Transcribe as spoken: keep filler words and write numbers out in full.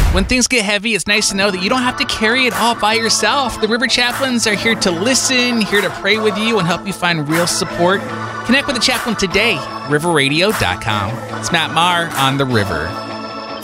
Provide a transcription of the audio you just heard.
When things get heavy, it's nice to know that you don't have to carry it all by yourself. The River Chaplains are here to listen, here to pray with you, and help you find real support. Connect with the chaplain today, river radio dot com. It's Matt Maher on The River.